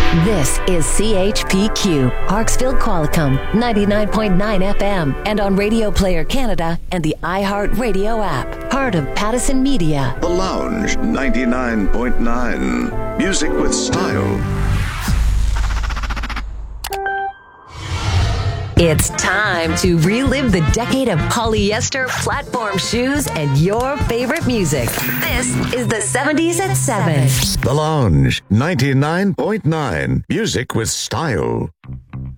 This is CHPQ, Parksville Qualicum, 99.9 FM, and on Radio Player Canada and the iHeartRadio app. Part of Pattison Media. The Lounge, 99.9. Music with style. It's time to relive the decade of polyester platform shoes and your favorite music. This is the 70s at 7. The Lounge, 99.9. Music with style.